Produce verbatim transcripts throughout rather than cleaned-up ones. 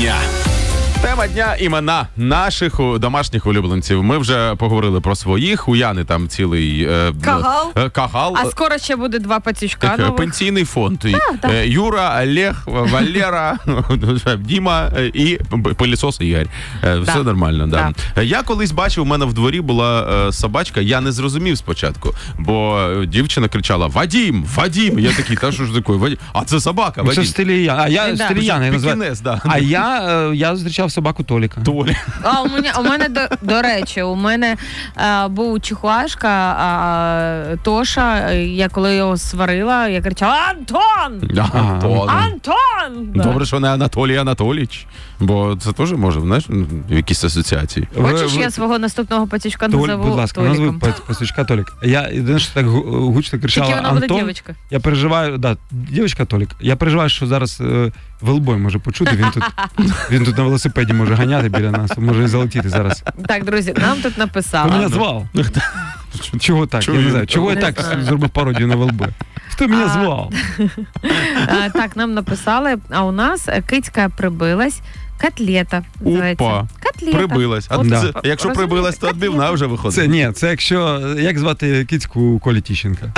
дня. Тема дня – імена наших домашніх улюбленців. Ми вже поговорили про своїх. У Яни там цілий... Е, Кагал. Е, кагал. А скоро ще буде два пацючка нових. Пенсійний фонд. Так, так. Е, Юра, Олег, Валера, Діма і пилісос Ігор. Е, все да. нормально, да. Да. Я колись бачив, у мене в дворі була е, собачка, я не зрозумів спочатку, бо дівчина кричала «Вадім! Вадім!» Я такий, та що ж таке? Вадім? А це собака, Вадім. Це в стилі Ян. А я в Да. стилі Ян. Пекінес, да. А я, е, я зустрічав собаку Толіка. Толі. А у мене, у мене до, до речі, у мене а, був чихуашка а, Тоша. Я коли його сварила, я кричала «Антон! Антон. Антон!» Добре, що не Анатолій Анатолійович, бо це теж може, знаєш, в якісь асоціації. Хочеш, Ви- я свого наступного пацючка Толь, назову будь ласка, назви Толіком? пасючка Толік. Я єдине, що так гу- гучно кричала Тільки вона буде Антон. дівчинка. Я переживаю, да, дівчинка Толік. Я переживаю, що зараз е, Велбой може почути. Він тут, він тут на велосипеді може ганяти біля нас, може і залетіти зараз. Так, друзі, нам тут Хто написали. мене звав? Чого так? Чого Я не він? знаю. Чого я Не так знаю. зробив пародію на Велбой? Хто мене А, звав? А, так, нам написали, а у нас кицька прибилась. Котлета називається. Опа. Котлета. Прибилась. А От, це, да. якщо прибилась, то Котлета. відбивна вже виходить. Це ні, це якщо як звати кицьку Колі Тіщенка.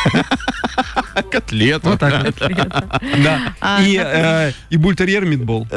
Котлета. Отак. Котлета. Да. А, І, так. е, і бультер'єр мідбол.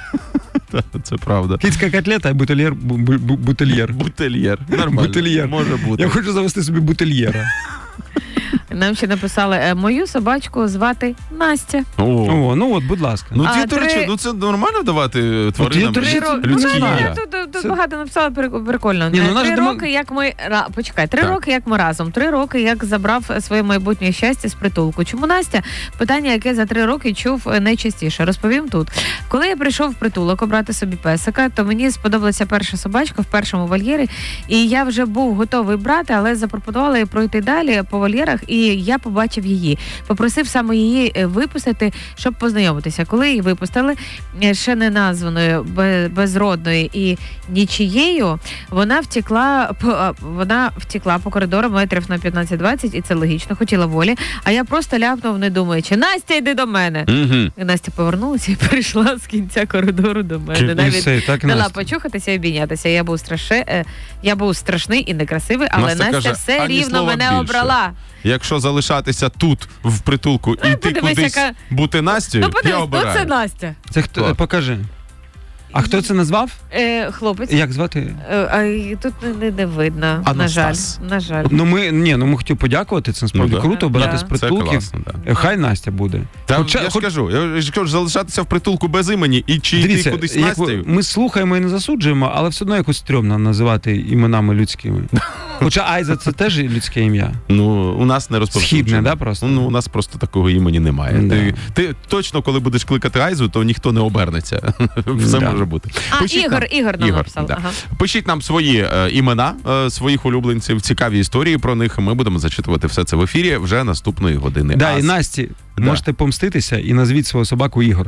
Це правда. Кицька котлета, а бутильєр бу- бу- бутильєр. Бутильєр. Нормально. Бутильєр. Може бути. Я хочу завести собі бутильєра. Нам ще написали, е, мою собачку звати Настя. О. О, ну от, будь ласка. Ну, А, ті, до три- речі, ну це нормально давати тваринам до речі, Три роки. людські Ну, ім'я? Тут, тут, тут Це- багато написали, прик- прикольно. Ні, ну, Е, наш три дома- роки, як ми... Ра... Почекай, три Так. роки, як ми разом. Три роки, як забрав своє майбутнє щастя з притулку. Чому Настя? Питання, яке за три роки чув е, найчастіше. Розповім тут. Коли я прийшов в притулок обрати собі песика, то мені сподобалася перша собачка в першому вольєрі, і я вже був готовий брати, але запропонували їй пройти далі по вольєрах, і я побачив її. Попросив саме її е, випустити, щоб познайомитися. Коли її випустили, е, ще не названою, бе- безродною і нічією, вона втекла, по- а, вона втекла по коридору метрів на п'ятнадцять-двадцять, і це логічно, хотіла волі. А я просто ляпнув, не думаючи, Настя, йди до мене. Угу. І Настя повернулася і прийшла з кінця коридору до мене. І Навіть все, і так і дала Настя. почухатися і обійнятися. Я був страше, е, я був страшний і некрасивий, але Настя Настя, каже, все ані рівно слова мене більше. обрала. Якщо залишатися тут, в притулку, і йти подивись, кудись яка- бути Настю, Ну я подивись, ну обираю. це Настя. Це хто? Хто? Покажи. А хто це назвав? Е, хлопець. Як звати? Е, а й тут не, не, не видно, Анастас. на жаль. На жаль. Ну ми ні, ну ми хотів подякувати. Це насправді Ну, да. круто брати Да. з Це притулків. класно, да. Е, Хай Настя буде. Та Хоча- я ж хоч- кажу, я ж кажу, залишатися в притулку без імені і чи йти Дивіться, кудись як ви- Настю. ми слухаємо і не засуджуємо, але все одно якось стрьомно називати іменами людськими. Хоча Айза це теж людське ім'я. Ну, у нас не розповсюджено. Східне, да, просто? Ну, у нас просто такого імені немає. Да. Ти, ти точно, коли будеш кликати Айзу, то ніхто не обернеться. Все Да. може бути. А, Пишіть Ігор, нам- Ігор нам Ігор, написав. да. Ага. Пишіть нам свої е, імена е, своїх улюбленців, цікаві історії про них. Ми будемо зачитувати все це в ефірі вже наступної години. Да, А і с- Насті, Да. можете помститися і назвіть свого собаку Ігор.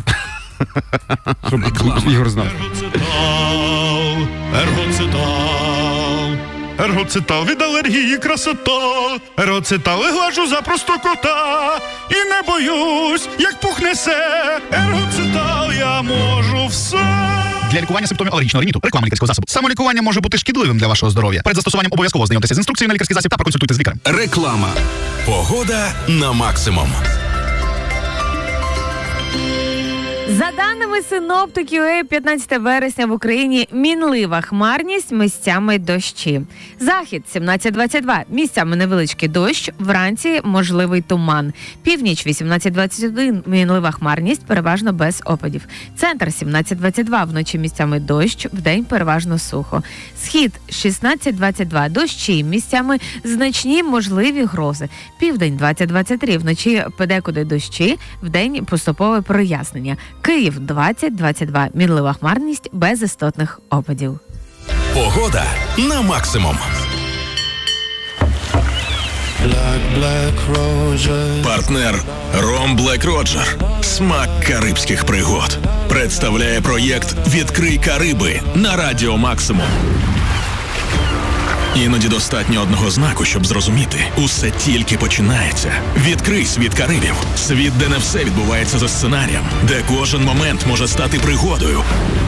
Щоб Ігор знав. Ергоцитал, ергоцитал, ергоцитал від алергії красота, ергоцитал і глажу за кота, і не боюсь, як пухне се, ергоцитал я можу все. Для лікування симптомів алергічного риніту. Реклама лікарського засобу. Самолікування може бути шкідливим для вашого здоров'я. Перед застосуванням обов'язково знайомтеся з інструкцією на лікарський засіб та проконсультуйте з лікарем. Реклама. Погода на максимум. За даними синоптиків, п'ятнадцяте вересня в Україні мінлива хмарність, місцями дощі. Захід сімнадцять двадцять два, місцями невеличкий дощ, вранці можливий туман. Північ вісімнадцять двадцять один, мінлива хмарність, переважно без опадів. Центр сімнадцять двадцять два, вночі місцями дощ, вдень переважно сухо. Схід шістнадцять двадцять два, дощі, місцями значні можливі грози. Південь двадцять двадцять три, вночі подекуди дощі, вдень поступове прояснення. Київ двадцять двадцять два, мінлива хмарність без істотних опадів. Погода на максимум. Партнер Ром Блек Роджер. Смак карибських пригод. Представляє проєкт «Відкрий Кариби» на Радіо Максимум. Іноді достатньо одного знаку, щоб зрозуміти. Усе тільки починається. Відкрий світ Карибів. Світ, де не все відбувається за сценарієм. Де кожен момент може стати пригодою.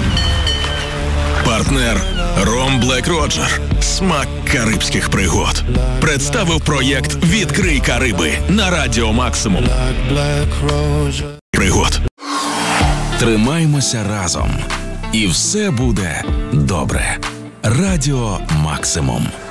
Партнер Ром Блек Роджер. Смак карибських пригод. Представив проєкт «Відкрий Кариби» на Радіо Максимум. Пригод. Тримаймося разом. І все буде добре. Радіо Максимум.